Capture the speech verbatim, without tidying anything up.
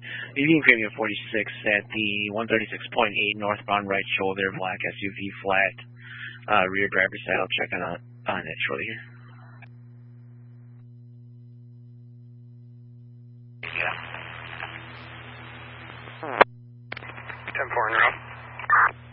Evening premium forty-six at the one thirty-six point eight northbound right shoulder, black S U V flat, uh, rear driver's side. I'll check on, on it shortly here. Yeah. ten four in row.